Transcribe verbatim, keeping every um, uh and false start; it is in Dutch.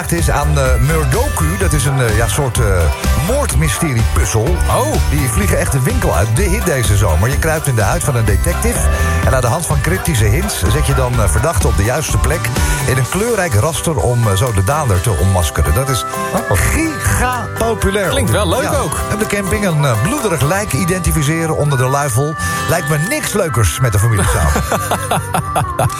is aan uh, Murdoku. Dat is een uh, ja, soort uh, moordmysterie-puzzel. Oh. Die vliegen echt de winkel uit. De hit deze zomer. Je kruipt in de huid van een detective. En aan de hand van cryptische hints zet je dan uh, verdachten op de juiste plek in een kleurrijk raster om uh, zo de dader te ontmaskeren. Dat is oh. giga populair. Klinkt wel leuk ja, ook. Op de camping een uh, bloederig lijk identificeren onder de luifel. Lijkt me niks leukers met de familie samen.